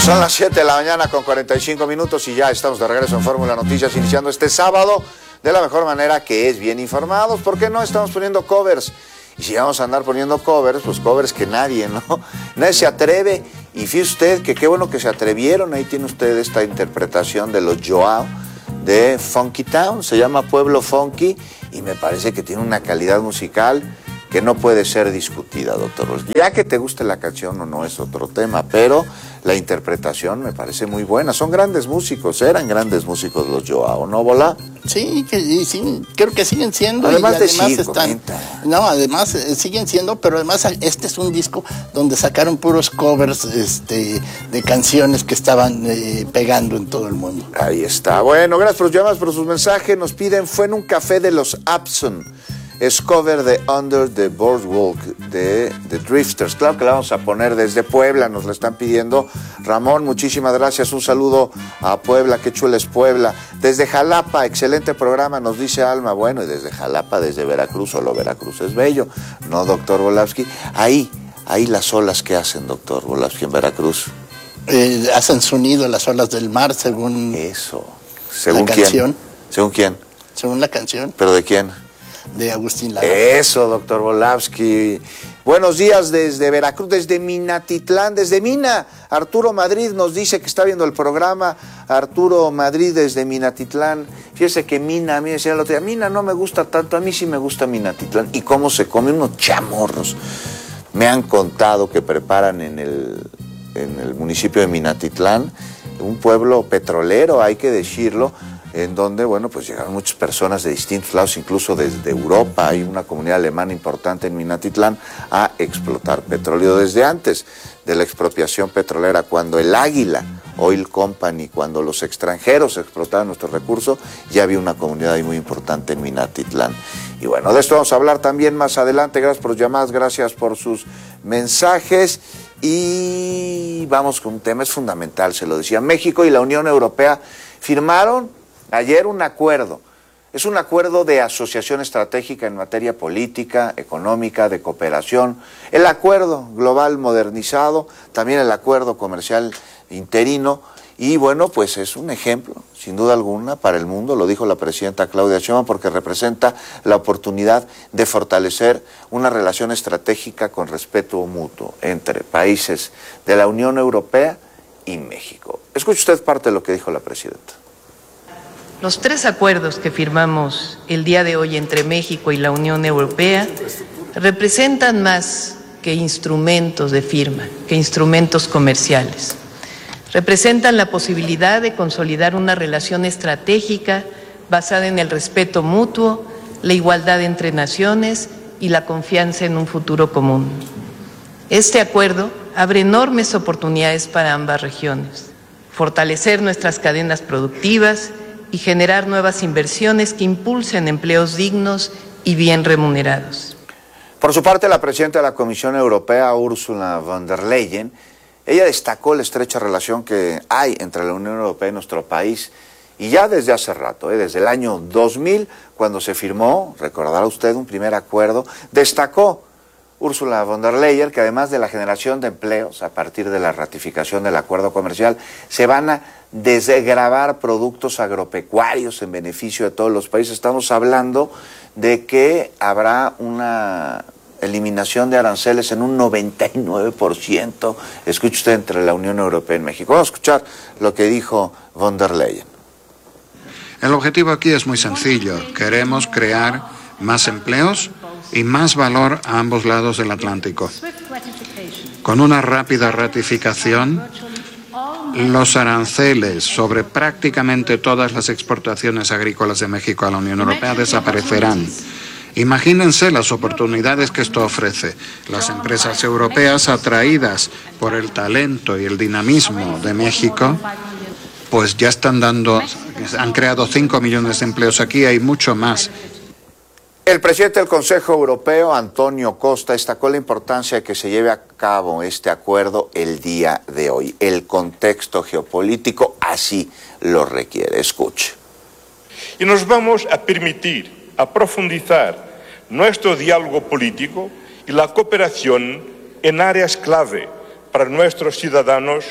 Son las 7 de la mañana con 45 minutos y ya estamos de regreso en Fórmula Noticias, iniciando este sábado de la mejor manera, que es bien informados. ¿Por qué no estamos poniendo covers? Y si vamos a andar poniendo covers, pues covers que nadie, ¿no? Nadie se atreve. Y fíjese usted que qué bueno que se atrevieron. Ahí tiene usted esta interpretación de los Joao de Funky Town. Se llama Pueblo Funky y me parece que tiene una calidad musical que no puede ser discutida, doctor. Ya que te guste la canción o no es otro tema, pero la interpretación me parece muy buena. Son grandes músicos, eran grandes músicos los Joao, ¿no, Bola? Sí, sí, creo que siguen siendo. Además de además están... No, además siguen siendo, pero además este es un disco donde sacaron puros covers de canciones que estaban pegando en todo el mundo. Ahí está. Bueno, gracias por sus llamadas, por sus mensajes. Nos piden, fue en un café de los Abson. Es cover de Under the Boardwalk de The Drifters. Claro que la vamos a poner desde Puebla, nos la están pidiendo. Ramón, muchísimas gracias. Un saludo a Puebla, qué chula es Puebla. Desde Jalapa, excelente programa, nos dice Alma. Bueno, y desde Jalapa, desde Veracruz, solo Veracruz es bello. No, doctor Volavsky. Ahí las olas que hacen, doctor Volavsky, en Veracruz. Hacen sonido las olas del mar, según... Eso. ¿Según la quién? Canción. ¿Según quién? Según la canción. ¿Pero de quién? De Agustín Lara. Eso, doctor Volavsky. Buenos días desde Veracruz, desde Minatitlán, desde Mina. Arturo Madrid nos dice que está viendo el programa. Arturo Madrid desde Minatitlán. Fíjese que Mina, a mí decía el otro día, Mina no me gusta tanto, a mí sí me gusta Minatitlán. ¿Y cómo se come? Unos chamorros. Me han contado que preparan en el municipio de Minatitlán, un pueblo petrolero, hay que decirlo, en donde, bueno, pues llegaron muchas personas de distintos lados, incluso desde Europa. Hay una comunidad alemana importante en Minatitlán a explotar petróleo desde antes de la expropiación petrolera, cuando el Águila Oil Company, cuando los extranjeros explotaban nuestros recursos, ya había una comunidad ahí muy importante en Minatitlán. Y bueno, de esto vamos a hablar también más adelante. Gracias por sus llamadas, gracias por sus mensajes. Y vamos con un tema, es fundamental, se lo decía. México y la Unión Europea firmaron ayer un acuerdo. Es un acuerdo de asociación estratégica en materia política, económica, de cooperación. El acuerdo global modernizado, también el acuerdo comercial interino. Y bueno, pues es un ejemplo, sin duda alguna, para el mundo, lo dijo la presidenta Claudia Sheinbaum, porque representa la oportunidad de fortalecer una relación estratégica con respeto mutuo entre países de la Unión Europea y México. Escuche usted parte de lo que dijo la presidenta. Los 3 acuerdos que firmamos el día de hoy entre México y la Unión Europea representan más que instrumentos de firma, que instrumentos comerciales. Representan la posibilidad de consolidar una relación estratégica basada en el respeto mutuo, la igualdad entre naciones y la confianza en un futuro común. Este acuerdo abre enormes oportunidades para ambas regiones. Fortalecer nuestras cadenas productivas y generar nuevas inversiones que impulsen empleos dignos y bien remunerados. Por su parte, la presidenta de la Comisión Europea, Ursula von der Leyen, ella destacó la estrecha relación que hay entre la Unión Europea y nuestro país, y ya desde hace rato, desde el año 2000, cuando se firmó, recordará usted, un primer acuerdo, destacó Ursula von der Leyen que además de la generación de empleos a partir de la ratificación del acuerdo comercial, se van a desgravar productos agropecuarios en beneficio de todos los países. Estamos hablando de que habrá una eliminación de aranceles en un 99%, escuche usted, entre la Unión Europea y México. Vamos a escuchar lo que dijo von der Leyen. El objetivo aquí es muy sencillo. Queremos crear más empleos y más valor a ambos lados del Atlántico. Con una rápida ratificación, los aranceles sobre prácticamente todas las exportaciones agrícolas de México a la Unión Europea desaparecerán. Imagínense las oportunidades que esto ofrece. Las empresas europeas, atraídas por el talento y el dinamismo de México, pues ya han creado 5 millones de empleos aquí, hay mucho más. El presidente del Consejo Europeo, Antonio Costa, destacó la importancia de que se lleve a cabo este acuerdo el día de hoy. El contexto geopolítico así lo requiere. Escuche. Y nos vamos a permitir a profundizar nuestro diálogo político y la cooperación en áreas clave para nuestros ciudadanos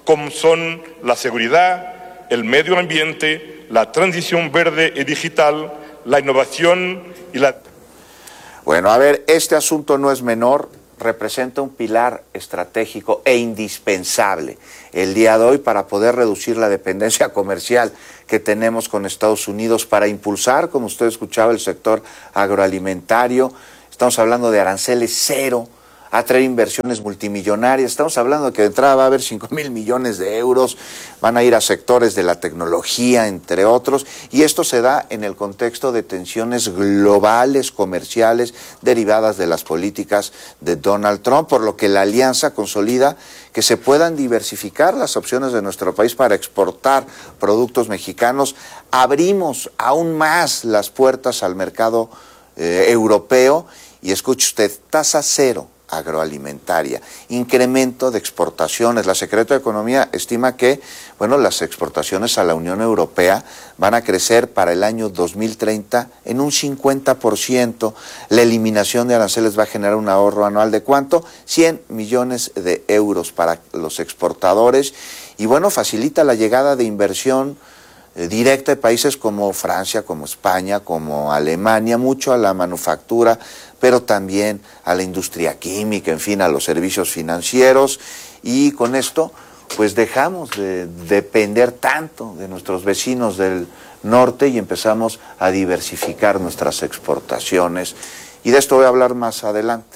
como son la seguridad, el medio ambiente, la transición verde y digital, la innovación y la... Bueno, a ver, este asunto no es menor, representa un pilar estratégico e indispensable el día de hoy para poder reducir la dependencia comercial que tenemos con Estados Unidos, para impulsar, como usted escuchaba, el sector agroalimentario. Estamos hablando de aranceles cero, atraer inversiones multimillonarias. Estamos hablando de que de entrada va a haber 5,000 millones de euros, van a ir a sectores de la tecnología, entre otros, y esto se da en el contexto de tensiones globales, comerciales, derivadas de las políticas de Donald Trump, por lo que la alianza consolida que se puedan diversificar las opciones de nuestro país para exportar productos mexicanos. Abrimos aún más las puertas al mercado europeo, y escuche usted, tasa cero agroalimentaria, incremento de exportaciones. La Secretaría de Economía estima que, bueno, las exportaciones a la Unión Europea van a crecer para el año 2030 en un 50%. La eliminación de aranceles va a generar un ahorro anual de ¿cuánto? 100 millones de euros para los exportadores, y bueno, facilita la llegada de inversión directa de países como Francia, como España, como Alemania, mucho a la manufactura, pero también a la industria química, en fin, a los servicios financieros, y con esto pues dejamos de depender tanto de nuestros vecinos del norte y empezamos a diversificar nuestras exportaciones. Y de esto voy a hablar más adelante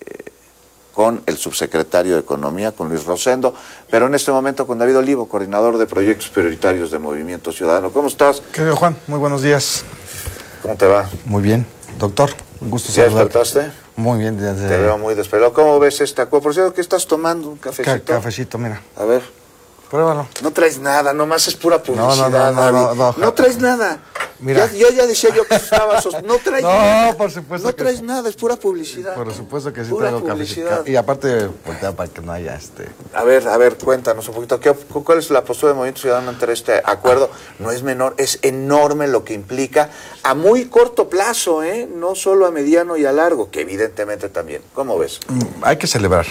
con el subsecretario de Economía, con Luis Rosendo, pero en este momento con David Olivo, coordinador de proyectos prioritarios de Movimiento Ciudadano. ¿Cómo estás? Querido Juan, muy buenos días. ¿Cómo te va? Muy bien, doctor, un gusto ¿Ya saludarte. despertaste? Muy bien. Te veo muy despelado. ¿Cómo ves esta acuerdo? Por cierto, ¿qué estás tomando? ¿Un cafecito? Cafecito, mira. A ver. Pruébalo. No traes nada, nomás es pura publicidad, David. No traes nada. Mira. Yo ya decía yo que estaba... No traes nada. No, por supuesto No que traes sí. nada, es pura publicidad. Por supuesto que sí Pura traigo publicidad. cafecito. Y aparte, voltea para que no haya A ver, cuéntanos un poquito. ¿Cuál es la postura del Movimiento Ciudadano ante este acuerdo? No es menor, es enorme lo que implica a muy corto plazo, no solo a mediano y a largo, que evidentemente también. ¿Cómo ves? Hay que celebrar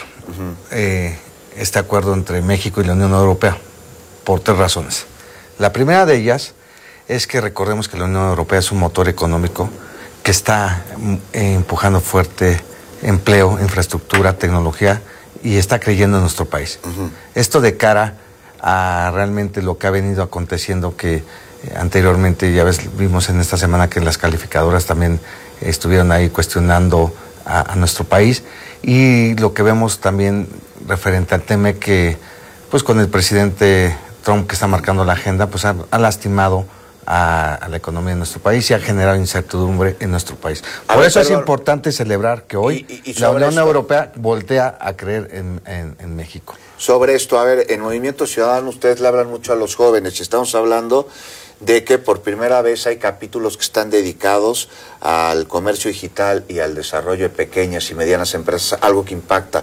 este acuerdo entre México y la Unión Europea por 3 razones. La primera de ellas es que recordemos que la Unión Europea es un motor económico que está empujando fuerte empleo, infraestructura, tecnología, y está creyendo en nuestro país. Esto de cara a realmente lo que ha venido aconteciendo, que anteriormente, ya vimos en esta semana que las calificadoras también estuvieron ahí cuestionando a nuestro país, y lo que vemos también referente al tema que, pues con el presidente Trump, que está marcando la agenda, pues ha lastimado a la economía de nuestro país y ha generado incertidumbre en nuestro país. Por eso es importante celebrar que hoy la Unión Europea voltea a creer en México. Sobre esto, a ver, en Movimiento Ciudadano ustedes le hablan mucho a los jóvenes, y estamos hablando de que por primera vez hay capítulos que están dedicados al comercio digital y al desarrollo de pequeñas y medianas empresas, algo que impacta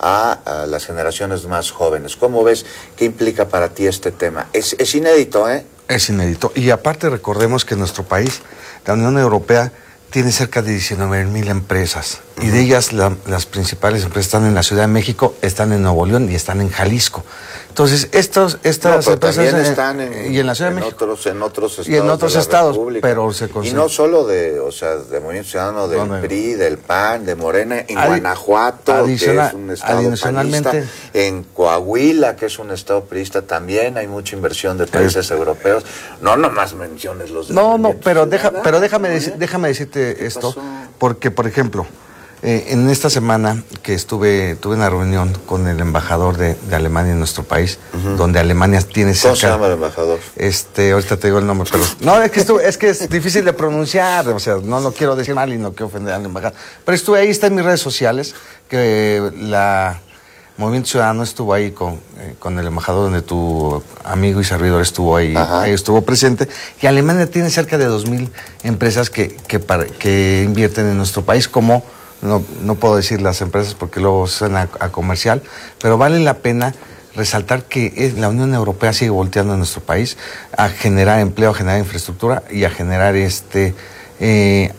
a las generaciones más jóvenes. ¿Cómo ves? ¿Qué implica para ti este tema? Es inédito, ¿eh? Es inédito. Y aparte recordemos que en nuestro país, la Unión Europea tiene cerca de 19,000 empresas, y de ellas las principales empresas están en la Ciudad de México, están en Nuevo León y están en Jalisco. Entonces, estas empresas están y en la Ciudad de México en otros estados y en otros estados, República. pero se y no solo de Movimiento Ciudadano, del PRI, del PAN, de Morena, en Guanajuato, que es un estado panista, en Coahuila, que es un estado priista, también hay mucha inversión de países europeos. No nomás menciones los de pero déjame decirte esto, porque por ejemplo, en esta semana que tuve una reunión con el embajador de Alemania en nuestro país, donde Alemania tiene cerca... ¿Cómo se llama el embajador? Ahorita te digo el nombre, pero... No, es que es difícil de pronunciar, o sea, no lo quiero decir mal y no quiero ofender al embajador. Pero estuve ahí, está en mis redes sociales, que la Movimiento Ciudadano estuvo ahí con el embajador, donde tu amigo y servidor estuvo ahí, estuvo presente, y Alemania tiene cerca de 2,000 empresas que invierten en nuestro país, como... No puedo decir las empresas porque luego suena a comercial, pero vale la pena resaltar que la Unión Europea sigue volteando a nuestro país a generar empleo, a generar infraestructura y a generar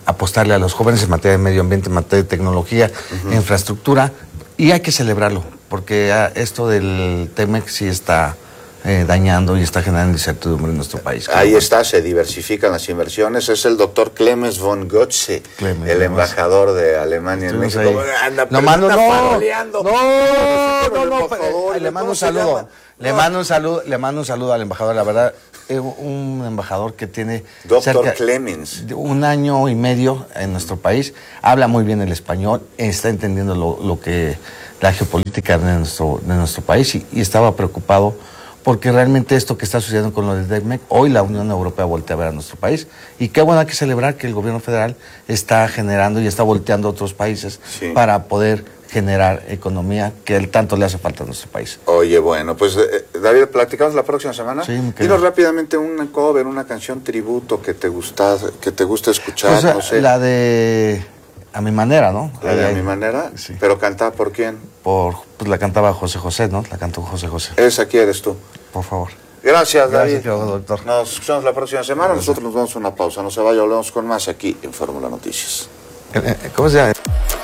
apostarle a los jóvenes en materia de medio ambiente, en materia de tecnología, infraestructura, y hay que celebrarlo, porque esto del TEMEC sí está dañando y está generando incertidumbre en nuestro país. Ahí está, se diversifican las inversiones. Es el doctor Clemens von Götze, el embajador de Alemania en México. Anda, no, mando, anda no, faroleando. Le mando un saludo. Le mando un saludo al embajador, la verdad, es un embajador que tiene Doctor Clemens, un año y medio en nuestro país, habla muy bien el español, está entendiendo lo que la geopolítica de nuestro país y estaba preocupado porque realmente esto que está sucediendo con lo del TEMEC, hoy la Unión Europea voltea a ver a nuestro país. Y qué bueno, hay que celebrar que el gobierno federal está generando y está volteando a otros países para poder generar economía que tanto le hace falta a nuestro país. Oye, bueno, pues David, ¿platicamos la próxima semana? Sí, dinos rápidamente un cover, una canción tributo que te gusta escuchar, pues, no sé. La de A Mi Manera, ¿no? La de A Mi Manera, sí. Pero cantada ¿por quién? Pues la cantaba José José, ¿no? La cantó José José. Esa quieres tú. Por favor. Gracias, David. Gracias, doctor. Nos escuchamos la próxima semana. Nosotros nos vamos a una pausa. No se vaya, volvemos con más aquí en Fórmula Noticias. ¿Cómo se llama?